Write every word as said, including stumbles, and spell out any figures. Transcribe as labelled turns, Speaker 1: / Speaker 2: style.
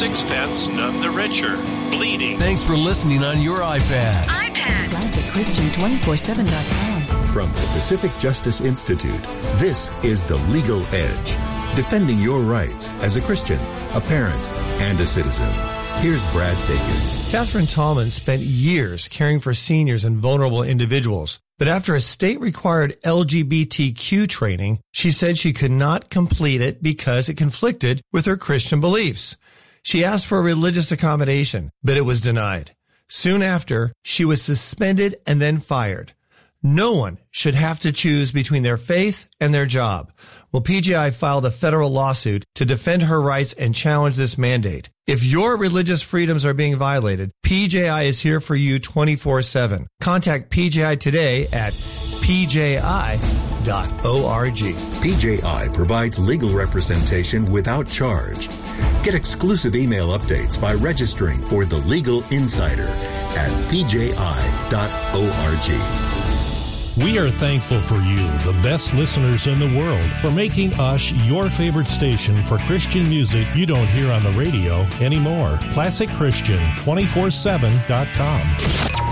Speaker 1: sixpence none the richer. Bleeding.
Speaker 2: Thanks for listening on your iPad.
Speaker 3: iPad. Classic Christian two four seven dot com.
Speaker 4: From the Pacific Justice Institute, this is The Legal Edge, defending your rights as a Christian, a parent, and a citizen. Here's Brad Dacus.
Speaker 5: Catherine Tallman spent years caring for seniors and vulnerable individuals, but after a state-required L G B T Q training, she said she could not complete it because it conflicted with her Christian beliefs. She asked for a religious accommodation, but it was denied. Soon after, she was suspended and then fired. No one should have to choose between their faith and their job. Well, P J I filed a federal lawsuit to defend her rights and challenge this mandate. If your religious freedoms are being violated, P J I is here for you twenty-four seven. Contact P J I today at p j i dot org.
Speaker 4: P J I provides legal representation without charge. Get exclusive email updates by registering for The Legal Insider at p j i dot org.
Speaker 6: We are thankful for you, the best listeners in the world, for making us your favorite station for Christian music you don't hear on the radio anymore. Classic Christian two four seven dot com.